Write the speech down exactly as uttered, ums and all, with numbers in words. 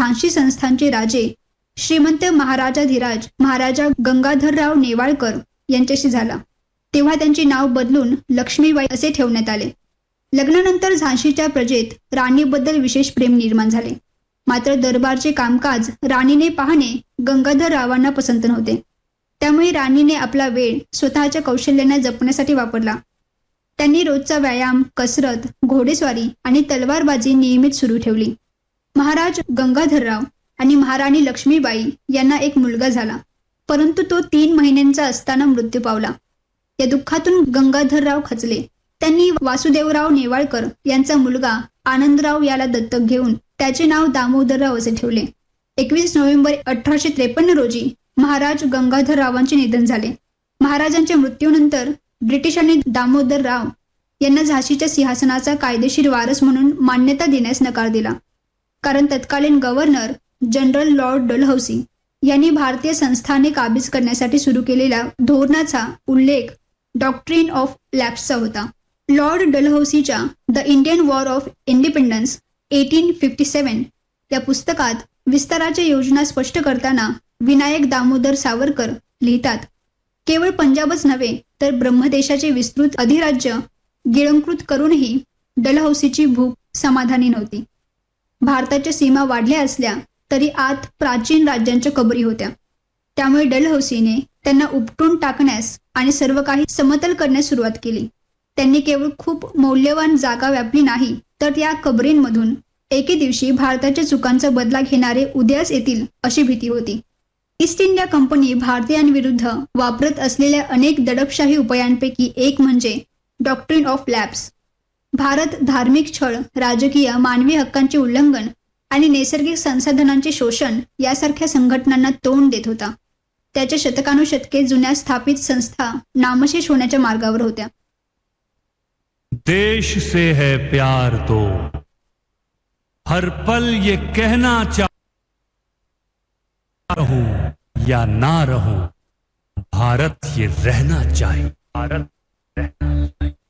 झांसी संस्थानचे राजे श्रीमंत महाराजाधिराज महाराजा गंगाधरराव नेवाळकर यांच्याशी झाला, तेव्हा त्यांचे नाव बदलून लक्ष्मीबाई असे ठेवण्यात आले. लग्नानंतर झांसीच्या प्रजेत राणीबद्दल विशेष प्रेम निर्माण झाले. मात्र दरबारचे कामकाज राणीने पाहणे गंगाधररावांना पसंत नव्हते. त्यामुळे राणीने आपला वेळ स्वतःच्या कौशल्याने जपण्यासाठी वापरला. त्यांनी रोजचा व्यायाम, कसरत, घोडेस्वारी आणि तलवारबाजी नियमित सुरू ठेवली. महाराज गंगाधरराव आणि महाराणी लक्ष्मीबाई यांना एक मुलगा झाला, परंतु तो तीन महिन्यांचा असताना मृत्यू पावला. या दुःखातून गंगाधरराव खचले. त्यांनी वासुदेवराव नेवाळकर यांचा मुलगा आनंदराव याला दत्तक घेऊन त्याचे नाव दामोदरराव असे ठेवले. एकवीस नोव्हेंबर अठराशे त्रेपन्न रोजी महाराज गंगाधररावांचे निधन झाले. महाराजांच्या मृत्यूनंतर ब्रिटिशांनी दामोदरराव यांना झाशीच्या सिंहासनाचा कायदेशीर वारस म्हणून मान्यता देण्यास नकार दिला, कारण तत्कालीन गव्हर्नर जनरल लॉर्ड डलहौसी यांनी भारतीय संस्थाने काबीज करण्यासाठी सुरू केलेल्या धोरणाचा उल्लेख डॉक्ट्रिन ऑफ लॅप्सचा होता. Lord डलहौसीच्या the Indian war of independence eighteen fifty सेवन या पुस्तकात विस्ताराच्या योजना स्पष्ट करताना विनायक दामोदर सावरकर लिहितात, केवळ पंजाबच नव्हे तर ब्रह्मदेशाचे विस्तृत अधिराज्य गिळंकृत करूनही डलहौसीची भूक समाधानी नव्हती. भारताच्या सीमा वाढल्या असल्या तरी आत प्राचीन राज्यांच्या कबरी होत्या. त्यामुळे डलहौसीने त्यांना उपटून टाकण्यास आणि सर्व काही समतल करण्यास सुरुवात केली. त्यांनी केवळ खूप मौल्यवान जागा व्यापली नाही, तर या कबरींमधून एके दिवशी भारताच्या चुकांचा बदला घेणारे उदयास येतील अशी भीती होती. ईस्ट इंडिया कंपनी भारतीयांविरुद्ध वापरत असलेल्या अनेक दडपशाही उपायांपैकी एक म्हणजे डॉक्ट्रिन ऑफ लॅप्स. भारत धार्मिक छळ, राजकीय, मानवी हक्कांचे उल्लंघन आणि नैसर्गिक संसाधनांचे शोषण यासारख्या संघटनांना तोंड देत होता. त्याच्या शतकानुशतके जुन्या स्थापित संस्था नामशेष होण्याच्या मार्गावर होत्या. देश से है प्यार तो हर पल ये कहना चाहूं रहूं या ना रहूं, भारत ये रहना चाहिए. भारत रहना चाहिए.